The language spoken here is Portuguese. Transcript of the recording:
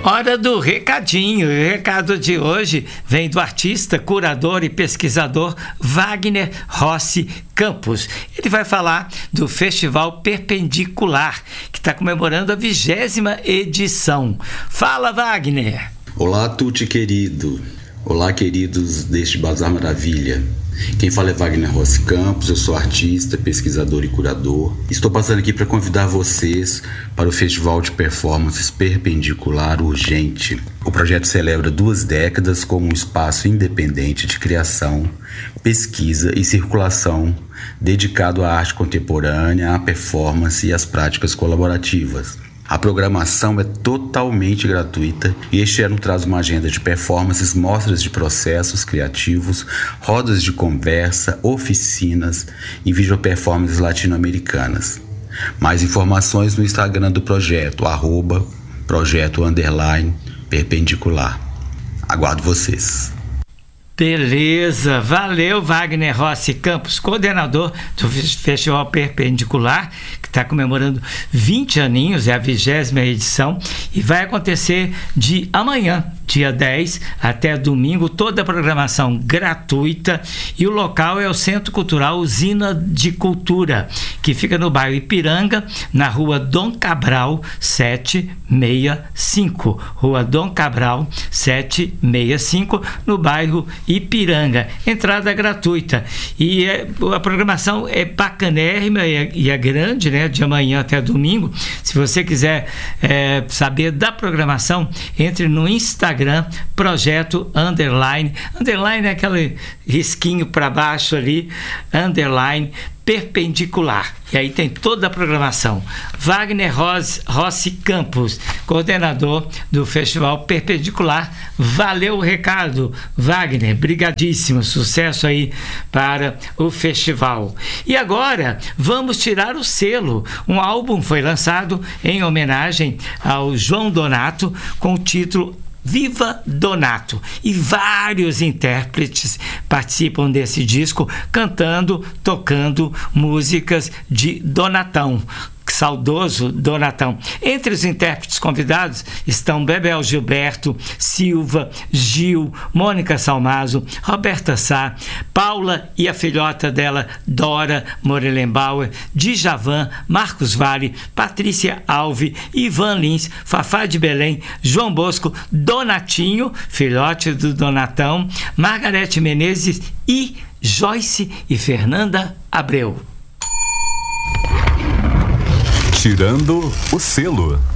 Hora do recadinho. O recado de hoje vem do artista, curador e pesquisador Wagner Rossi Campos. Ele vai falar do Festival Perpendicular, que está comemorando a 20ª edição. Fala, Wagner! Olá, Tuti querido. Olá, queridos deste Bazar Maravilha. Quem fala é Wagner Rossi Campos, eu sou artista, pesquisador e curador. Estou passando aqui para convidar vocês para o Festival de Performances Perpendicular Urgente. O projeto celebra 2 décadas como um espaço independente de criação, pesquisa e circulação dedicado à arte contemporânea, à performance e às práticas colaborativas. A programação é totalmente gratuita e este ano traz uma agenda de performances, mostras de processos criativos, rodas de conversa, oficinas e videoperformances latino-americanas. Mais informações no Instagram do projeto, @projeto_perpendicular. Aguardo vocês. Beleza, valeu Wagner Rossi Campos, coordenador do Festival Perpendicular, que está comemorando 20 aninhos, é a 20ª edição, e vai acontecer de amanhã, dia 10, até domingo, toda a programação gratuita, e o local é o Centro Cultural Usina de Cultura, que fica no bairro Ipiranga, na rua Dom Cabral 765, rua Dom Cabral 765, no bairro Ipiranga. Entrada gratuita, e a programação é bacanérrima e é grande, né, de amanhã até domingo. Se você quiser saber da programação, entre no Instagram, projeto _, underline é aquele risquinho para baixo ali, _ perpendicular, e aí tem toda a programação. Wagner Rossi Campos, coordenador do Festival Perpendicular. Valeu o recado, Wagner, brigadíssimo, sucesso aí para o festival. E agora vamos tirar o selo. Um álbum foi lançado em homenagem ao João Donato com o título Viva Donato, e vários intérpretes participam desse disco, cantando, tocando músicas de Donatão, saudoso Donatão. Entre os intérpretes convidados estão Bebel Gilberto, Silva, Gil, Mônica Salmazo, Roberta Sá, Paula e a filhota dela, Dora Morelenbauer, Djavan, Marcos Vale, Patrícia Alve, Ivan Lins, Fafá de Belém, João Bosco, Donatinho, filhote do Donatão, Margarete Menezes e Joyce e Fernanda Abreu. Tirando o selo.